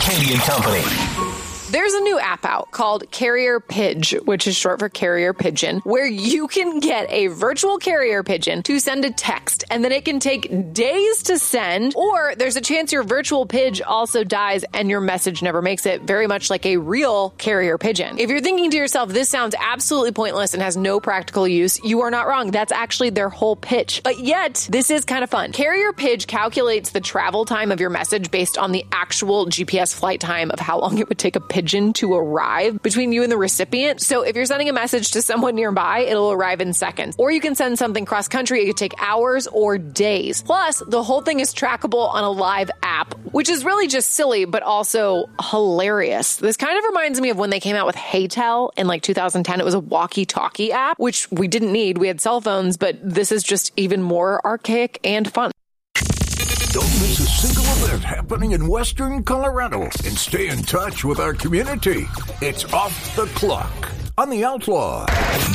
Katie and Company. There's a new app out called Carrier Pidge, which is short for Carrier Pigeon, where you can get a virtual carrier pigeon to send a text, and then it can take days to send, or there's a chance your virtual pidge also dies and your message never makes it, very much like a real carrier pigeon. If you're thinking to yourself, this sounds absolutely pointless and has no practical use, you are not wrong. That's actually their whole pitch. But yet, this is kind of fun. Carrier Pidge calculates the travel time of your message based on the actual GPS flight time of how long it would take a pigeon to arrive between you and the recipient. So if you're sending a message to someone nearby, it'll arrive in seconds. Or you can send something cross country. It could take hours or days. Plus, the whole thing is trackable on a live app, which is really just silly, but also hilarious. This kind of reminds me of when they came out with HeyTell in like 2010. It was a walkie-talkie app, which we didn't need. We had cell phones, but this is just even more archaic and fun. Don't miss a single event happening in Western Colorado and stay in touch with our community. It's Off the Clock on The Outlaw.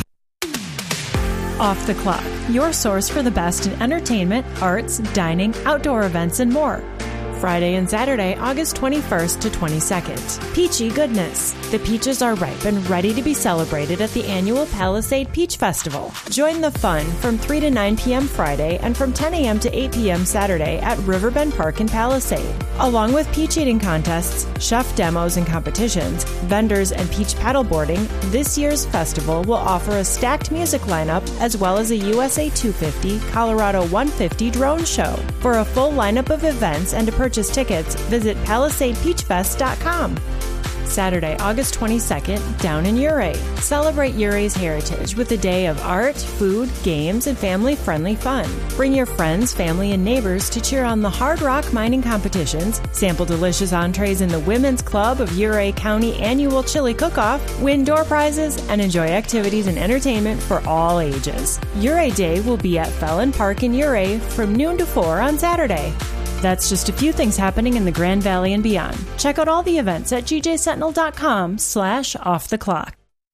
Off the Clock, your source for the best in entertainment, arts, dining, outdoor events, and more. Friday and Saturday, August 21st to 22nd. Peachy goodness. The peaches are ripe and ready to be celebrated at the annual Palisade Peach Festival. Join the fun from 3 to 9 p.m. Friday and from 10 a.m. to 8 p.m. Saturday at Riverbend Park in Palisade. Along with peach eating contests, chef demos and competitions, vendors, and peach paddleboarding, this year's festival will offer a stacked music lineup as well as a USA 250, Colorado 150 drone show. For a full lineup of events and to purchase tickets, visit PalisadePeachFest.com. Saturday, August 22nd, down in Ouray. Celebrate Ouray's heritage with a day of art, food, games, and family-friendly fun. Bring your friends, family, and neighbors to cheer on the hard rock mining competitions, sample delicious entrees in the Women's Club of Ouray County Annual Chili Cook-Off, win door prizes, and enjoy activities and entertainment for all ages. Ouray Day will be at Fellon Park in Ouray from noon to 4 on Saturday. That's just a few things happening in the Grand Valley and beyond. Check out all the events at gjsentinel.com/offtheclock.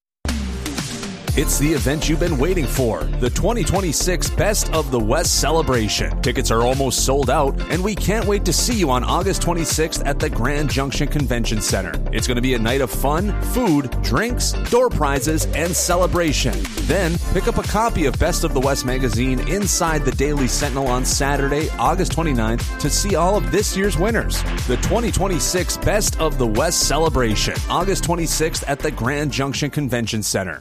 It's the event you've been waiting for, the 2026 Best of the West celebration. Tickets are almost sold out, and we can't wait to see you on August 26th at the Grand Junction Convention Center. It's going to be a night of fun, food, drinks, door prizes, and celebration. Then, pick up a copy of Best of the West magazine inside the Daily Sentinel on Saturday, August 29th, to see all of this year's winners. The 2026 Best of the West celebration, August 26th at the Grand Junction Convention Center.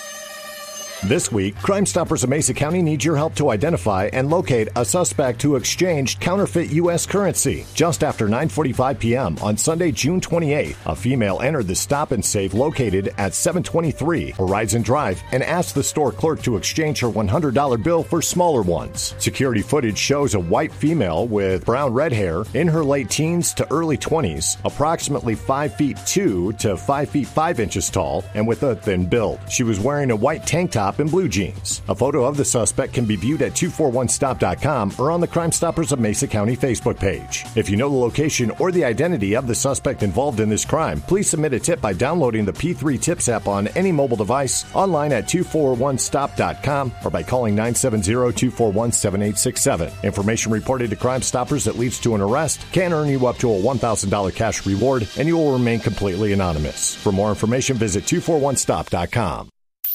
This week, Crime Stoppers of Mesa County needs your help to identify and locate a suspect who exchanged counterfeit U.S. currency. Just after 9:45 p.m. on Sunday, June 28th, a female entered the stop and safe located at 723 Horizon Drive and asked the store clerk to exchange her $100 bill for smaller ones. Security footage shows a white female with brown-red hair in her late teens to early 20s, approximately 5'2" to 5'5" inches tall, and with a thin build. She was wearing a white tank top and blue jeans. A photo of the suspect can be viewed at 241stop.com or on the Crime Stoppers of Mesa County Facebook page. If you know the location or the identity of the suspect involved in this crime, please submit a tip by downloading the P3 Tips app on any mobile device, online at 241stop.com, or by calling 970-241-7867. Information reported to Crime Stoppers that leads to an arrest can earn you up to a $1,000 cash reward, and you will remain completely anonymous. For more information, visit 241stop.com.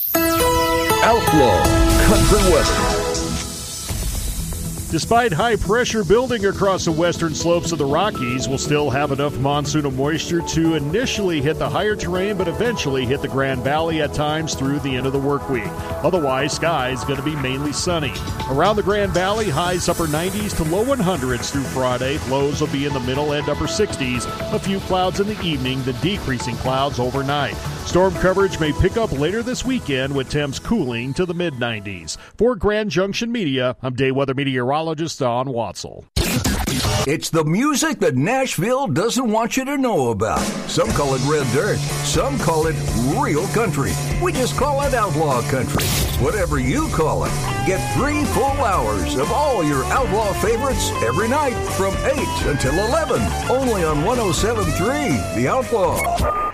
Outlaw Country Weather. Despite high pressure building across the western slopes of the Rockies, we'll still have enough monsoonal moisture to initially hit the higher terrain, but eventually hit the Grand Valley at times through the end of the work week. Otherwise, skies going to be mainly sunny. Around the Grand Valley, highs upper 90s to low 100s through Friday. Lows will be in the middle and upper 60s. A few clouds in the evening, the decreasing clouds overnight. Storm coverage may pick up later this weekend with temps cooling to the mid-90s. For Grand Junction Media, I'm day weather meteorologist Don Watzel. It's the music that Nashville doesn't want you to know about. Some call it red dirt. Some call it real country. We just call it outlaw country. Whatever you call it. Get 3 full hours of all your outlaw favorites every night from 8 until 11. Only on 107.3 The Outlaw.